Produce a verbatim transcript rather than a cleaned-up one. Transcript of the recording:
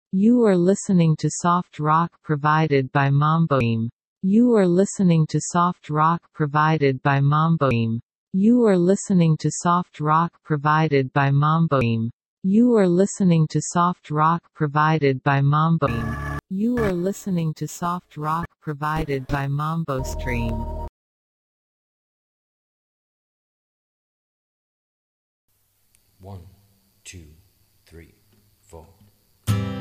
You are listening to soft rock provided by Mamboim. You are listening to soft rock provided by Mamboim. You are listening to soft rock provided by Mamboim. You are listening to soft rock provided by Mamboim. You are listening to soft rock provided by Mambo Stream. One, two, three, four.